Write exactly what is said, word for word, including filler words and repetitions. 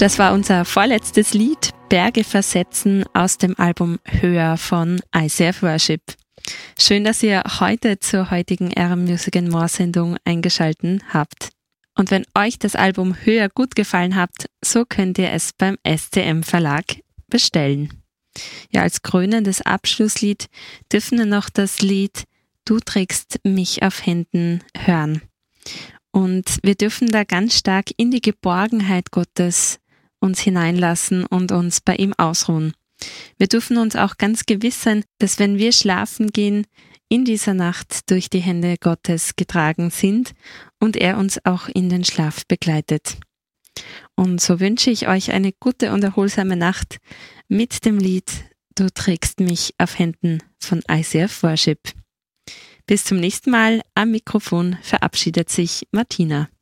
Das war unser vorletztes Lied, Berge versetzen, aus dem Album Höher von I C F Worship. Schön, dass ihr heute zur heutigen R M Music and More Sendung eingeschaltet habt. Und wenn euch das Album Höher gut gefallen hat, so könnt ihr es beim S C M Verlag bestellen. Ja, als krönendes Abschlusslied dürfen wir noch das Lied Du trägst mich auf Händen hören. Und wir dürfen da ganz stark in die Geborgenheit Gottes uns hineinlassen und uns bei ihm ausruhen. Wir dürfen uns auch ganz gewiss sein, dass wenn wir schlafen gehen, in dieser Nacht durch die Hände Gottes getragen sind und er uns auch in den Schlaf begleitet. Und so wünsche ich euch eine gute und erholsame Nacht mit dem Lied Du trägst mich auf Händen von I C F Worship. Bis zum nächsten Mal. Am Mikrofon verabschiedet sich Martina.